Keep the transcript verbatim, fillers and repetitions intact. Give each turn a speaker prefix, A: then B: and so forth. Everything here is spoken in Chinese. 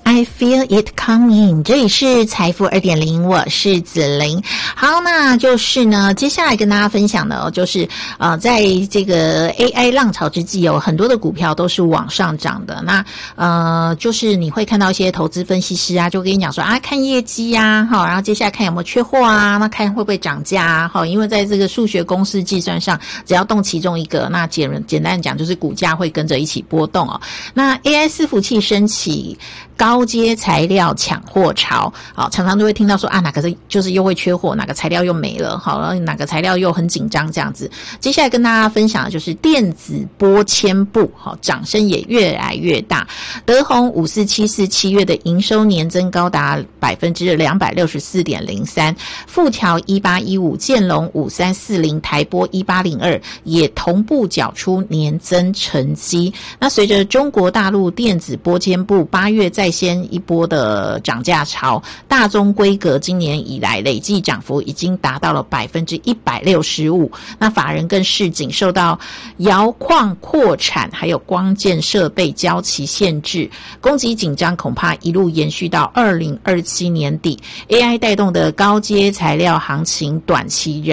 A: I feel it coming， 这里是财富 二点零， 我是子玲。好，那就是呢，接下来跟大家分享的哦，就是呃，在这个 A I 浪潮之际，有很多的股票都是往上涨的。那呃，就是你会看到一些投资分析师啊，就跟你讲说啊，看业绩啊，哈，然后接下来看有没有缺货啊，那看会不会涨价啊，哈，因为在这个数学公式计算上，只要动其中一个，那简简单讲就是股价会跟着一起波动哦。那 A I 伺服器升起高阶材料抢货潮，好，常常都会听到说啊，哪个是就是又会缺货，哪个材料又没了，好了，哪个材料又很紧张这样子。接下来跟大家分享的就是电子波纤布，好，掌声也越来越大。德宏五四七四七月的营收年增高达百分之两百六十四点零三，富条一八一五、建隆五三四零、台波一八零二也同步缴出年增成绩。那随着中国大陆电子波纤布八月再先一波的涨价潮，大宗规格今年以来累计涨幅已经达到了百分之一百六十五。那法人更示警，受到窑矿扩产还有光电设备交期限制，供给紧张恐怕一路延续到二零二七年底。A I 带动的高阶材料行情短期仍